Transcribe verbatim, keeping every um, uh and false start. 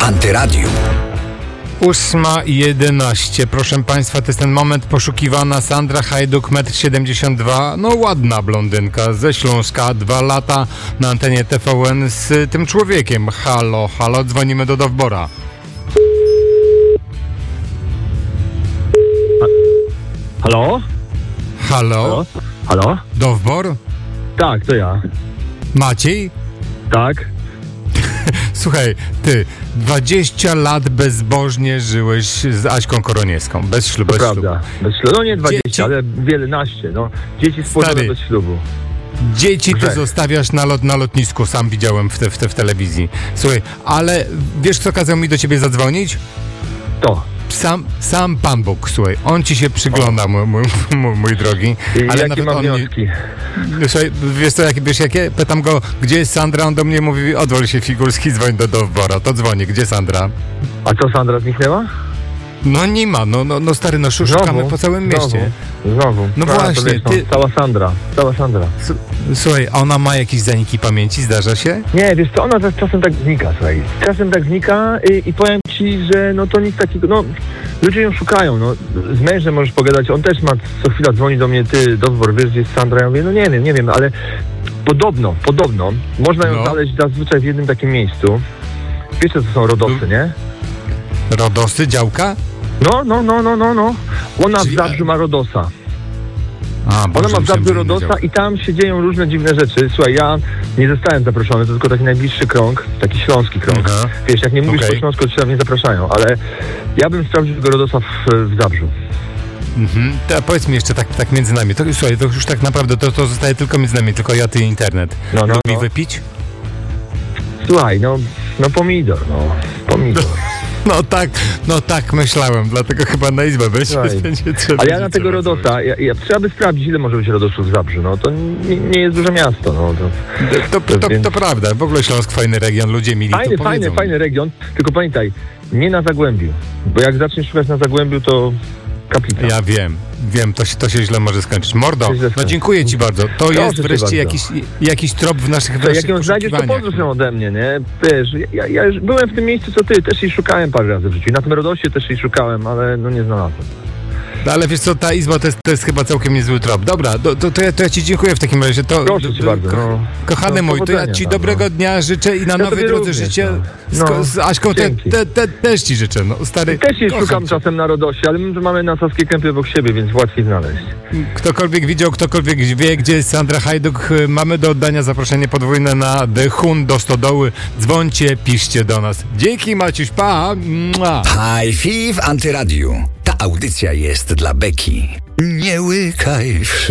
Antyradium. Ósma jedenaście. Proszę Państwa, to jest ten moment. Poszukiwana Sandra Hajduk, metr siedemdziesiąt dwa. No ładna blondynka ze Śląska. Dwa lata na antenie T V N z tym człowiekiem. Halo, halo, dzwonimy do Dowbora. Halo? Halo? Halo? Halo? Dowbor? Tak, to ja. Maciej? Tak? Słuchaj, ty dwadzieścia lat bezbożnie żyłeś z Aśką Koroniewską. Bez ślubu, To bez prawda. ślubu. Bez ślubu. No nie dwadzieścia, Dzieci- ale wielenaście. No. Dzieci spłodzone Stary. bez ślubu. Dzieci ty Grzech. zostawiasz na, lot, na lotnisku, sam widziałem w, te, w, te, w telewizji. Słuchaj, ale wiesz, kto kazał mi do ciebie zadzwonić? To. Sam, sam Pan Bóg, słuchaj, on ci się przygląda, mój, mój, mój, mój drogi. I Ale jakie nawet mam on nie, wnioski? słuchaj, wiesz co, jakie, wiesz jakie? Pytam go, gdzie jest Sandra, on do mnie mówi, odwal się Figurski, dzwoń do Dowbora. To dzwoni, gdzie Sandra? A co, Sandra zniknęła? No nie ma, no, no, no stary, no sz- szukamy po całym mieście. Znowu. Znowu. No A, to właśnie, wiesz, no, ty- Cała Sandra. Cała Sandra. S- Słuchaj, a ona ma jakieś zaniki pamięci, zdarza się? Nie, wiesz co, ona czasem tak znika, słuchaj. Czasem tak znika i, i powiem ci, że no to nic takiego, no ludzie ją szukają, no z mężem możesz pogadać, on też ma, co chwila dzwoni do mnie, ty, Dowbor, wiesz gdzie jest Sandra? Ja mówię, no nie wiem, nie wiem, ale podobno, podobno, można ją No. znaleźć zazwyczaj w jednym takim miejscu. Wiesz co to są rodosy, nie? Rodosy, działka? No, no, no, no, no, no. Ona Czyli- w Zabrzu ma Rodosa. A, Ona Boże, ma w myślałem, Zabrzu że inna Rodosa działka. i tam się dzieją różne dziwne rzeczy. Słuchaj, ja nie zostałem zaproszony, to tylko taki najbliższy krąg, taki śląski krąg. Aha. Wiesz, jak nie mówisz Okej. po śląsku, to cię tam nie zapraszają, ale ja bym sprawdził tego Rodosa w, w Zabrzu. Mhm. To powiedz mi jeszcze tak, tak między nami. To, słuchaj, to już tak naprawdę to, to zostaje tylko między nami, tylko ja, ty i internet. No, no, Lubi no. wypić? Słuchaj, no, no pomidor, no, pomidor. No tak, no tak myślałem, dlatego chyba na izbę będzie, Słuchaj, będzie trzeba. Ale ja na będzie tego trzeba Rodosa, ja, ja, trzeba by sprawdzić, ile może być Rodosów w Zabrzu, no to nie, nie jest duże miasto, no. To, zrobić. To, to, to, Więc- to prawda, w ogóle Śląsk fajny region, ludzie mili Fajny, to fajny, powiedzą. fajny region, tylko pamiętaj, nie na Zagłębiu, bo jak zaczniesz szukać na Zagłębiu, to kaplica. Ja wiem, wiem, to się, to się źle może skończyć. Mordo, To się źle no skończy. dziękuję ci bardzo. To Proszę jest cię wreszcie bardzo. jakiś, jakiś trop w naszych, w To naszych jak ją znajdziesz, to poszukiwaniach. pozdrów ją ode mnie, nie? Wiesz, ja, ja już byłem w tym miejscu, co ty, też jej szukałem parę razy w życiu. I na tym Rodosie też jej szukałem, ale no nie znalazłem. No, ale wiesz co, ta izba to jest, to jest chyba całkiem niezły trop. Dobra, to, to, to, ja, to ja ci dziękuję w takim razie. To, Proszę to, cię to, bardzo, no. Kochany No, mój, to ja powodzenia ci tam, dobrego no. dnia życzę i na Ja nowej tobie drodze również, życia no. z, No, z Aśką te, dzięki. te, te, też ci życzę. No, stary, Też jej kocham szukam cię. czasem na Rodosie, ale my mamy nasowskie kępy obok siebie, więc łatwiej znaleźć. Ktokolwiek widział, ktokolwiek wie, gdzie jest Sandra Hajduk, mamy do oddania zaproszenie podwójne na The Hun do Stodoły. Dzwońcie, piszcie do nas. Dzięki Maciuś, pa! Mua. Hi-Fi w Antyradiu. Ta audycja jest dla beki. Nie łykaj.